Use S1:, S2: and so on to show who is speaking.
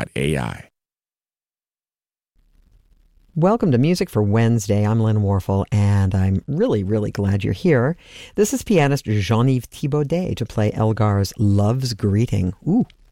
S1: AI.
S2: Welcome to Music for Wednesday. I'm Lynn Warfel, and I'm really, really glad you're here. This is pianist Jean-Yves Thibaudet to play Elgar's Love's Greeting. Ooh,